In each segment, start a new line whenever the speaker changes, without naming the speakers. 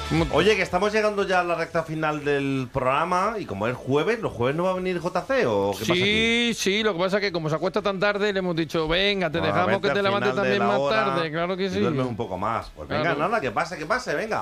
Oye, que estamos llegando ya a la recta final del programa y como es jueves, ¿los jueves no va a venir JC o qué pasa aquí?
Sí, lo que pasa es que como se acuesta tan tarde, le hemos dicho, venga, te dejamos
Vente
que te
al
levantes
final de
también
la
más
hora
tarde, claro que
y
sí.
duermes un poco más. Pues venga,
Claro.
nada, que pase, venga.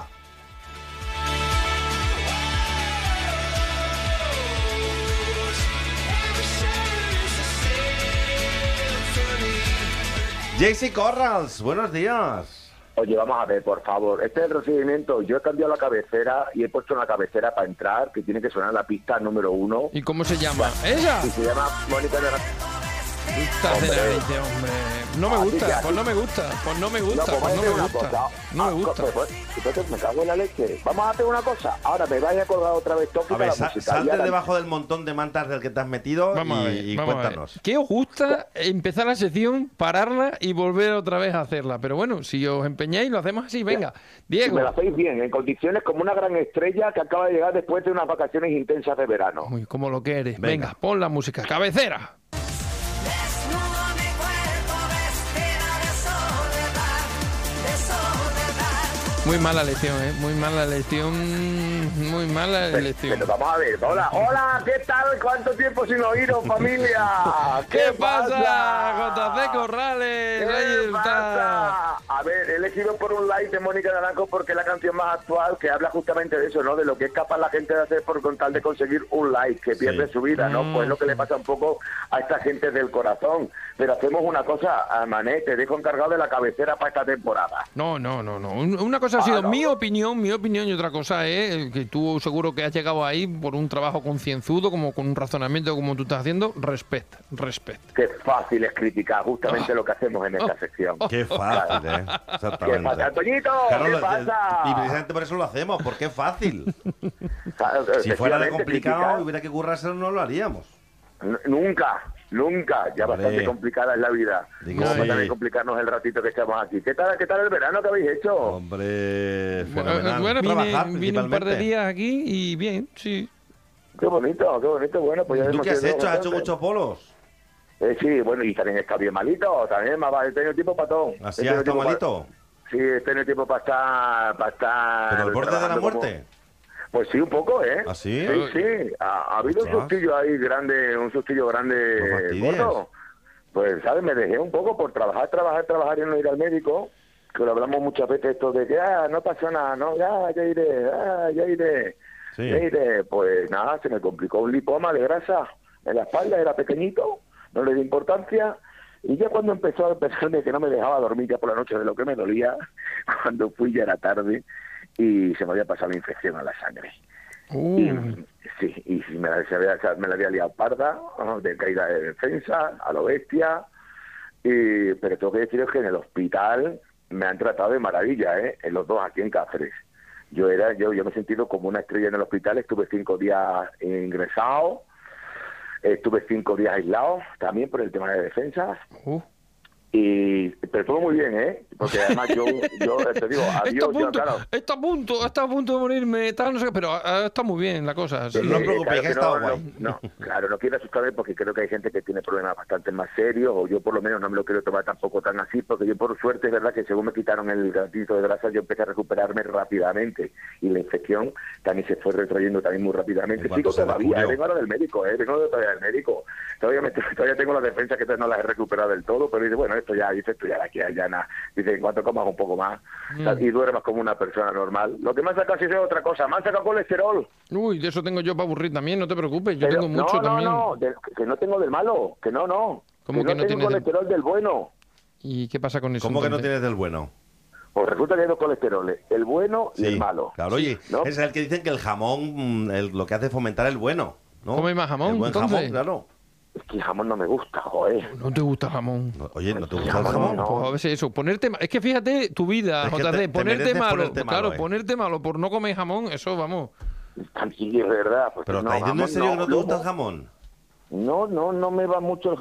JC Corrals, buenos días.
Oye, vamos a ver, por favor. Este es el procedimiento. Yo he cambiado la cabecera y he puesto una cabecera para entrar que tiene que sonar la pista número 1.
¿Y cómo se llama? ¿Ella?
Y se llama Mónica de la...
Estás de
Hombre.
narices, hombre. No me
Así
gusta,
que
pues
así-
no me gusta, pues no me
No,
gusta,
pues
pues no
vamos a
me
hacer una
gusta.
cosa.
No me gusta.
Entonces me cago en la leche. Vamos a hacer una cosa. Ahora me vais a colgar otra vez
A
tópica
ver,
la música. Y
salte
ahora-
debajo del montón de mantas del que te has metido
Vamos a ver,
y
vamos a ver.
cuéntanos.
¿Qué os gusta empezar la sección, pararla y volver otra vez a hacerla? Pero bueno, si os empeñáis, lo hacemos así. Venga,
Si
Diego.
me la hacéis bien, en condiciones como una gran estrella que acaba de llegar después de unas vacaciones intensas de verano.
Uy, como lo que eres.
Venga.
Venga, pon la música. Cabecera.
Desnudo mi cuerpo vestida de soledad, de soledad.
Muy mala lección, ¿eh? Muy mala lección. Muy mala lección.
Pero vamos a ver, hola, ¿qué tal? ¿Cuánto tiempo sin oíros, familia?
¿Qué pasa, JC Corrales? Ahí
¿Qué
está.
pasa? A ver, he elegido por un like de Mónica Naranjo porque es la canción más actual que habla justamente de eso, ¿no? De lo que es capaz la gente de hacer por con tal de conseguir un like, que pierde
Sí.
su vida, ¿no? Pues lo que le pasa un poco a esta gente del corazón. Pero hacemos una cosa, Mané, te dejo encargado de la cabecera para esta temporada.
No. Una cosa ha sido
no.
mi opinión y otra cosa es que tú seguro que has llegado ahí por un trabajo concienzudo, como con un razonamiento como tú estás haciendo. Respect.
Qué fácil es criticar justamente lo que hacemos en esta sección.
Qué fácil, ¿eh?
¿Qué
Exactamente.
pasa, Toñito?
Claro,
¿Qué pasa?
y precisamente por eso lo hacemos, porque es fácil.
Claro,
Si fuera de
efectivamente,
complicado,
criticar,
hubiera que currárselo, no lo haríamos.
Nunca. Ya
Hombre.
bastante complicada es la vida.
Diga
Como
sí.
para también complicarnos el ratito que estamos aquí. ¿Qué tal el verano que habéis hecho?
Hombre, fenomenal.
Bueno,
Trabajar,
vine un par de
principalmente.
días aquí y bien, sí.
Qué bonito. Bueno, pues ya
¿Tú
hemos
qué has
sido
hecho? ¿Has hecho
entonces.
muchos polos?
Sí, bueno, y también está bien malito. También he tenido tiempo para todo.
¿Así
He
has
tenido
estado
tiempo
malito?
Sí, he tenido tiempo para estar...
¿Pero al borde de la
trabajando como-
muerte?
Pues sí, un poco, ¿eh?
¿Ah, sí?
Sí. Ha habido un
Ostras.
sustillo ahí grande,
No
grande,
fastidies.
gordo. Pues, ¿sabes? Me dejé un poco por trabajar y no ir al médico. Que lo hablamos muchas veces esto de que, no pasa nada, no, ya iré.
Sí.
Ya iré. Pues nada, se me complicó un lipoma de grasa en la espalda, era pequeñito, no le di importancia. Y ya cuando empezó a pensarme que no me dejaba dormir ya por la noche de lo que me dolía, cuando fui ya era tarde y se me había pasado la infección a la sangre. Y me la había liado parda, de caída de defensa, a lo bestia. Pero tengo que deciros que en el hospital me han tratado de maravilla, en los dos aquí en Cáceres. Yo me he sentido como una estrella en el hospital, estuve 5 días ingresado, estuve 5 días aislado también por el tema de defensas. Pero todo muy bien, porque además yo te digo, adiós, yo, claro.
Está a punto de morirme, tal, no sé qué, pero está muy bien la cosa. Sí.
No os preocupéis, que ha estado
no,
guay.
claro, no quiero asustarme porque creo que hay gente que tiene problemas bastante más serios, o yo por lo menos no me lo quiero tomar tampoco tan así, porque yo por suerte es verdad que según me quitaron el gatito de grasa yo empecé a recuperarme rápidamente y la infección también se fue retrayendo también muy rápidamente.
¿En cuánto
Sigo
se
todavía,
descubrió?
vengo ahora del médico, todavía del médico. Todavía tengo la defensa que no las he recuperado del todo, pero dice, bueno, esto ya de aquí a allá nada. Dice, en cuanto comas un poco más y duermas como una persona normal. Lo que me ha sacado sí es otra cosa, me han sacado colesterol.
Uy, de eso tengo yo para aburrir también, no te preocupes, yo
Pero-
tengo mucho también.
Que no tengo del malo, que no.
¿Cómo
que
que
no
no
tengo
tienes del-
colesterol del bueno.
¿Y qué pasa con eso?
¿Cómo que no
entonces?
tienes del bueno?
Pues resulta que hay dos colesteroles, el bueno y el malo.
Claro, oye,
¿no?
es el que dicen que el jamón lo que hace es fomentar el bueno, ¿no?
¿Come más jamón,
El buen
entonces?
jamón, claro.
Es que el jamón no me gusta, joder.
No te gusta el jamón.
Oye, ¿no te gusta el
Jamón,
jamón?
no.
Pues a veces eso, es que fíjate tu vida,
Es que
JC,
te
ponerte
mereces
malo,
ponerte malo,
claro,
¿eh?
ponerte malo por no comer jamón, eso vamos.
Sí, es verdad. Pues
¿Pero
no,
estás diciendo en
jamón
serio que no te gusta el
lomo.
jamón?
No me va mucho el